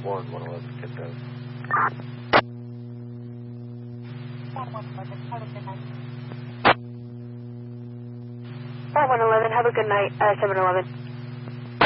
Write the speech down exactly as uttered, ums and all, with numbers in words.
one, one eleven, get that. one eleven, have a good night, uh, seven eleven.